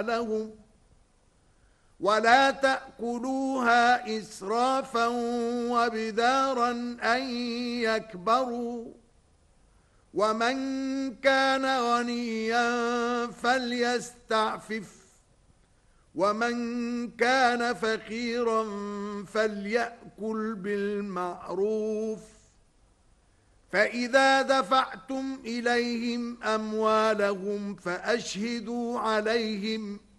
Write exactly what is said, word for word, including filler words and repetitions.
لهم ولا تأكلوها إسرافا وبدارا أن يكبروا ومن كان غنيا فليستعفف ومن كان فقيرا فليأكل بالمعروف فإذا دفعتم إليهم أموالهم فأشهدوا عليهم